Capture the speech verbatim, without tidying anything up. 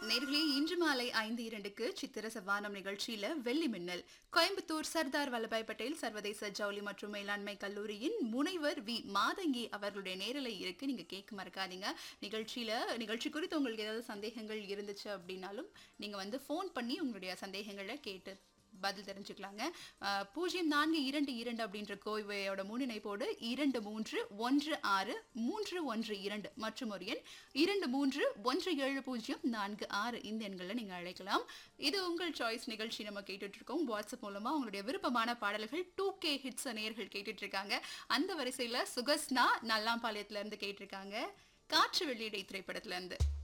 நேர்களே இன்று மாலை ஐந்து இரண்டுக்கு சித்திர சவானம் நிகழ்ச்சியில வெள்ளி மின்னல் கோயம்புத்தூர் சர்தார் வல்லபாய் பட்டேல் சர்வதேச ஜவுளி மற்றும் மேலாண்மை கல்லூரியின் முனைவர் வி மாதங்கி அவர்களுடைய நேரலை இருக்கு. நீங்க கேட்க மறக்காதீங்க. நிகழ்ச்சியில நிகழ்ச்சி குறித்து உங்களுக்கு ஏதாவது சந்தேகங்கள் இருந்துச்சு அப்படின்னாலும் நீங்க வந்து ஃபோன் பண்ணி உங்களுடைய சந்தேகங்களை கேட்டு பதில் தெரிஞ்சுக்கலாங்க. பூஜ்ஜியம் நான்கு இரண்டு இரண்டு அப்படின்ற கோவையோட முன்னிணைப்போடு இரண்டு மூன்று ஒன்று ஆறு மூன்று ஒன்று இரண்டு மற்றும் ஒரு எண் இரண்டு மூன்று ஒன்று ஏழு பூஜ்ஜியம் நான்கு ஆறு இந்த எண்களை நீங்க அழைக்கலாம். இது உங்கள் சாய்ஸ் நிகழ்ச்சி நம்ம கேட்டுட்டு இருக்கோம். வாட்ஸ்அப் மூலமா உங்களுடைய விருப்பமான பாடல்கள் டூ கே ஹிட்ஸ் நேயர்கள் கேட்டுட்டு இருக்காங்க. அந்த வரிசையில சுகஸ்னா நல்லாம்பாளையத்துல இருந்து கேட்டிருக்காங்க காற்று வெளியீடை திரைப்படத்துல இருந்து.